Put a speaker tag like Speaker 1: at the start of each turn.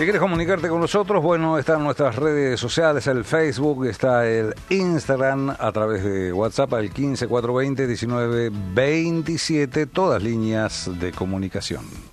Speaker 1: Si quieres comunicarte con nosotros, bueno, están nuestras redes sociales, el Facebook, está el Instagram, a través de WhatsApp al 15 420 19 27, todas líneas de comunicación.